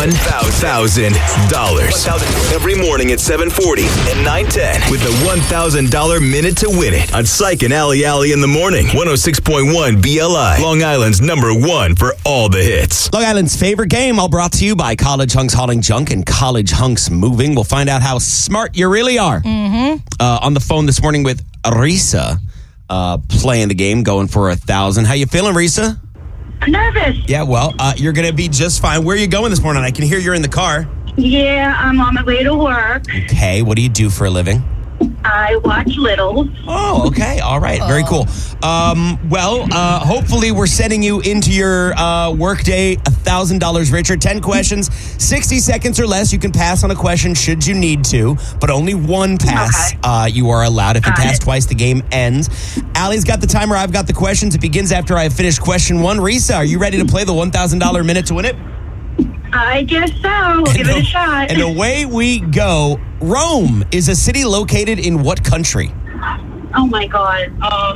$1,000. Every morning at 7:40 and 9:10 with the $1,000 Minute to Win It on Psych and Alley in the morning. 106.1 BLI, Long Island's #1 for all the hits. Long Island's favorite game, all brought to you by College Hunks Hauling Junk and College Hunks Moving. We'll find out how smart you really are. On the phone this morning with Risa, playing the game, going for $1,000. How you feeling, Risa? I'm nervous. Yeah, well, you're going to be just fine. Where are you going this morning? I can hear you're in the car. Yeah, I'm on my way to work. Okay, what do you do for a living? I watch Littles. Oh, okay. All right. Very cool. Hopefully we're sending you into your workday $1,000 richer. 10 questions, 60 seconds or less. You can pass on a question should you need to, but only one pass you are allowed. If you pass twice, the game ends. Allie's got the timer. I've got the questions. It begins after I finish question 1. Risa, are you ready to play the $1,000 Minute to Win It? I guess so. We'll give it a shot. And away we go. Rome is a city located in what country? Oh, my God.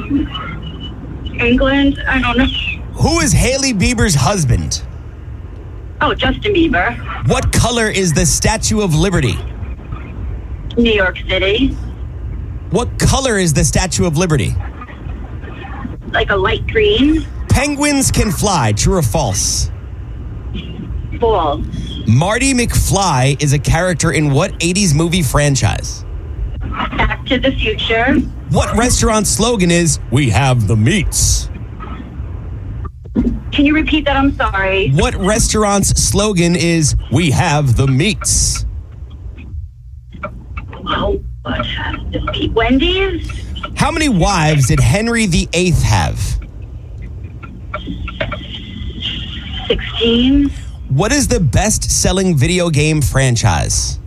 England? I don't know. Who is Hailey Bieber's husband? Oh, Justin Bieber. What color is the Statue of Liberty? New York City. What color is the Statue of Liberty? Like a light green. Penguins can fly. True or false? False. Marty McFly is a character in what 80s movie franchise? Back to the Future. What restaurant slogan is, "We have the meats"? Can you repeat that? I'm sorry. What restaurant's slogan is, "We have the meats"? Oh, what has to be? Wendy's? How many wives did Henry VIII have? 16. What is the best-selling video game franchise?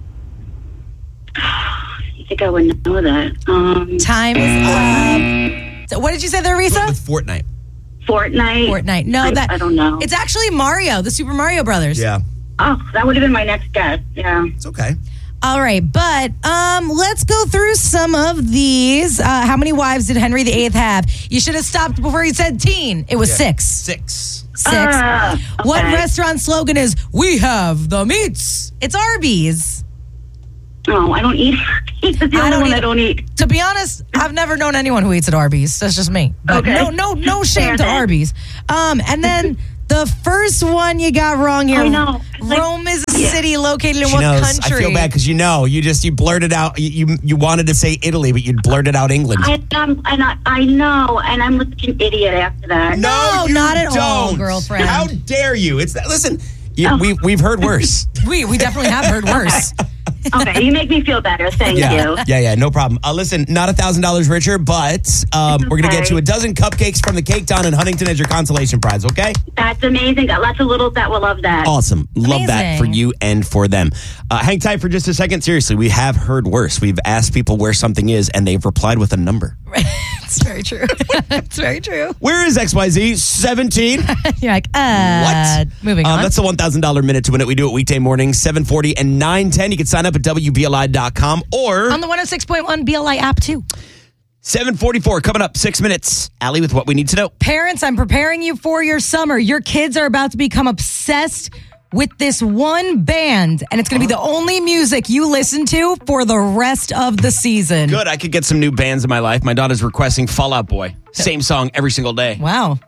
I think I would know that. Time is up. So what did you say there, Risa? With Fortnite. Fortnite. No, I don't know. It's actually Mario, the Super Mario Brothers. Yeah. Oh, that would have been my next guess. Yeah. It's okay. All right, but let's go through some of these. How many wives did Henry VIII have? You should have stopped before you said teen. It was 6. 6. 6. Okay. What restaurant slogan is, "We have the meats"? It's Arby's. Oh, I don't eat Arby's. That's the only one I don't eat. To be honest, I've never known anyone who eats at Arby's. That's just me. But Okay. no shame to Arby's. And then the first one you got wrong here. I know. Rome is a city located in She what knows. country? I feel bad because you blurted out. You wanted to say Italy, but you blurted out England. I know, and I'm like an idiot after that. No, you not at all, don't. girlfriend. How dare you? It's that. Listen, we've heard worse. We definitely have heard worse. Okay, you make me feel better. Thank you. Yeah, no problem. Listen, not $1,000 richer, but we're going to get you a dozen cupcakes from the Cake Don in Huntington as your consolation prize, okay? That's amazing. Got lots of littles that will love that. Awesome. Love that for you and for them. Hang tight for just a second. Seriously, we have heard worse. We've asked people where something is, and they've replied with a number. It's very true. It's very true. Where is XYZ? 17? You're like, what? Moving on. That's the $1,000 Minute to Win It. We do it weekday mornings, 7:40 and 9:10. You can sign up at WBLI.com or on the 106.1 BLI app, too. 7:44 coming up, 6 minutes. Allie with what we need to know. Parents, I'm preparing you for your summer. Your kids are about to become obsessed with this one band, and it's going to be the only music you listen to for the rest of the season. Good. I could get some new bands in my life. My daughter's requesting Fall Out Boy. Same song every single day. Wow.